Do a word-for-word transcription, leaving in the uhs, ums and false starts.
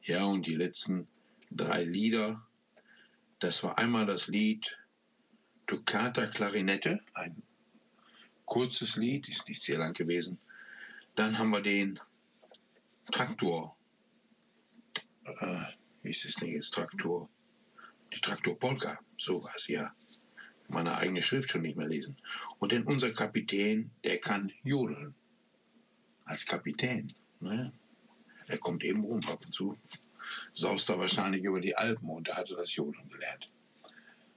Ja, und die letzten drei Lieder, das war einmal das Lied Toccata Klarinette, ein kurzes Lied, ist nicht sehr lang gewesen. Dann haben wir den Traktor, äh, wie ist es denn jetzt, Traktor, die Traktor-Polka, sowas, ja. Meine eigene Schrift schon nicht mehr lesen. Und dann unser Kapitän, der kann jodeln. Als Kapitän. Ne? Er kommt eben rum ab und zu. Saust da wahrscheinlich über die Alpen und da hat er das Jodeln gelernt.